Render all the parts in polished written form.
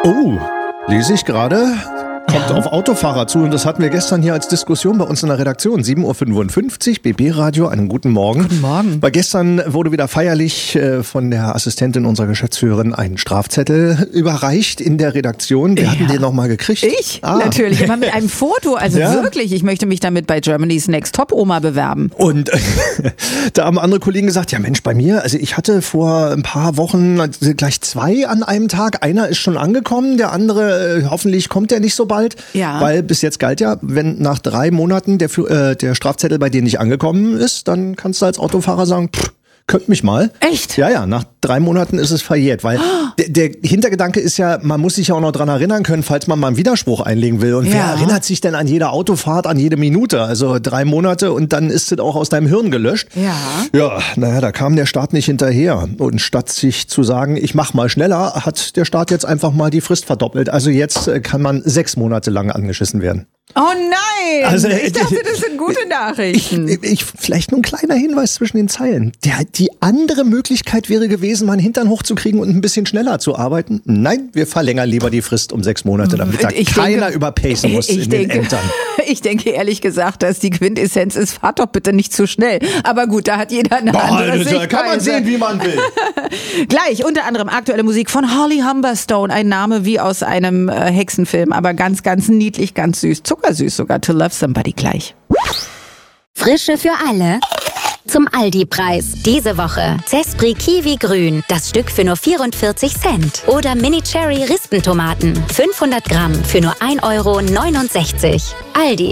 Oh, lese ich gerade. Kommt auf Autofahrer zu und das hatten wir gestern hier als Diskussion bei uns in der Redaktion. 7.55 Uhr, BB-Radio, einen guten Morgen. Guten Morgen. Weil gestern wurde wieder feierlich von der Assistentin unserer Geschäftsführerin ein Strafzettel überreicht in der Redaktion. Wir hatten den nochmal gekriegt. Ich? Natürlich, aber mit einem Foto. Also wirklich, ich möchte mich damit bei Germany's Next Top Oma bewerben. Und da haben andere Kollegen gesagt, ja Mensch, bei mir, also ich hatte vor ein paar Wochen gleich 2 an einem Tag. Einer ist schon angekommen, der andere, hoffentlich kommt der nicht so bald. Ja. Weil bis jetzt galt ja, wenn nach 3 Monaten der Strafzettel bei dir nicht angekommen ist, dann kannst du als Autofahrer sagen, könnt mich mal. Echt? Ja, nach 3 Monaten ist es verjährt, weil der Hintergedanke ist ja, man muss sich ja auch noch dran erinnern können, falls man mal einen Widerspruch einlegen will. Und wer erinnert sich denn an jede Autofahrt, an jede Minute? Also 3 Monate und dann ist es auch aus deinem Hirn gelöscht. Ja. Ja, naja, da kam der Staat nicht hinterher. Und statt sich zu sagen, ich mach mal schneller, hat der Staat jetzt einfach mal die Frist verdoppelt. Also jetzt kann man 6 Monate lang angeschissen werden. Oh nein! Also, ich dachte, das sind gute Nachrichten. Vielleicht nur ein kleiner Hinweis zwischen den Zeilen. Die andere Möglichkeit wäre gewesen, mal einen Hintern hochzukriegen und ein bisschen schneller zu arbeiten. Nein, wir verlängern lieber die Frist um 6 Monate, damit da keiner überpacen muss in den Ämtern. Ich denke ehrlich gesagt, dass die Quintessenz ist, fahrt doch bitte nicht zu schnell. Aber gut, da hat jeder eine andere Sichtweise. Kann man sehen, wie man will. Gleich, unter anderem aktuelle Musik von Holly Humberstone. Ein Name wie aus einem Hexenfilm, aber ganz, ganz niedlich, ganz süß. Zuckersüß sogar, To Love Somebody gleich. Frische für alle. Zum Aldi-Preis. Diese Woche Zespri Kiwi Grün, das Stück für nur 44 Cent. Oder Mini Cherry Rispentomaten, 500 Gramm für nur 1,69 €. Aldi.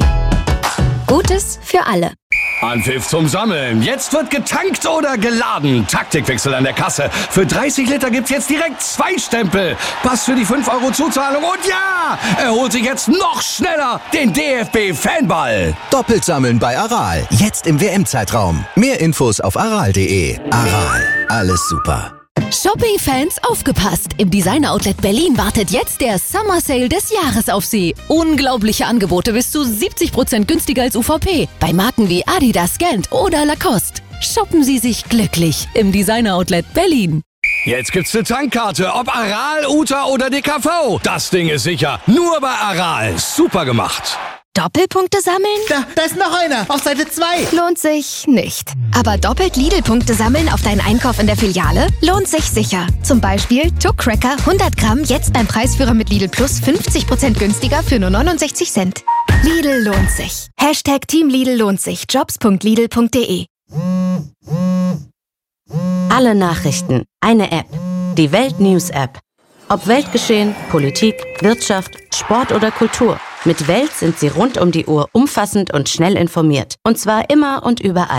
Gutes für alle. Anpfiff zum Sammeln. Jetzt wird getankt oder geladen. Taktikwechsel an der Kasse. Für 30 Liter gibt's jetzt direkt 2 Stempel. Pass für die 5 € Zuzahlung. Und ja, er holt sich jetzt noch schneller den DFB-Fanball. Doppelt sammeln bei Aral. Jetzt im WM-Zeitraum. Mehr Infos auf aral.de. Aral. Alles super. Shopping-Fans, aufgepasst! Im Designer-Outlet Berlin wartet jetzt der Summer Sale des Jahres auf Sie. Unglaubliche Angebote bis zu 70% günstiger als UVP. Bei Marken wie Adidas, Gant oder Lacoste. Shoppen Sie sich glücklich im Designer-Outlet Berlin. Jetzt gibt's eine Tankkarte, ob Aral, Uta oder DKV. Das Ding ist sicher. Nur bei Aral. Super gemacht. Doppelpunkte sammeln? Da ist noch einer, auf Seite 2. Lohnt sich nicht. Aber doppelt Lidl-Punkte sammeln auf deinen Einkauf in der Filiale? Lohnt sich sicher. Zum Beispiel Tuck Cracker 100 Gramm jetzt beim Preisführer mit Lidl Plus 50% günstiger für nur 69 Cent. Lidl lohnt sich. Hashtag Team Lidl lohnt sich. Jobs.lidl.de. Alle Nachrichten. Eine App. Die Welt News App. Ob Weltgeschehen, Politik, Wirtschaft, Sport oder Kultur. Mit Welt sind Sie rund um die Uhr umfassend und schnell informiert. Und zwar immer und überall.